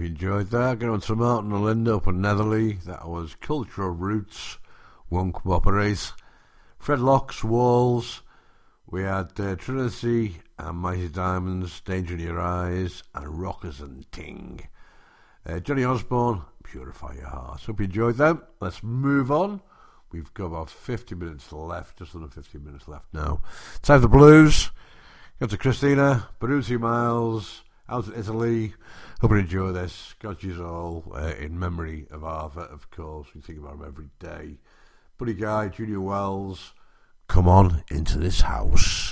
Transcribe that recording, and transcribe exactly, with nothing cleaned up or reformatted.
you enjoyed that. Going on to Martin and Linda up in Netherley. That was Cultural Roots, One Cooperate. Fred Locke's Walls. We had uh, Trinity and Mighty Diamonds, Danger in Your Eyes, and Rockers and Ting. Uh, Johnny Osborne, Purify Your Heart. Hope you enjoyed them. Let's move on. We've got about fifty minutes left, just under fifty minutes left now. Time for the blues. Go to Christina, Baruzzi Miles, out in Italy. Hope you enjoy this. God use all uh, in memory of Arthur, of course. We think about him every day. Buddy Guy, Junior Wells, come on into this house.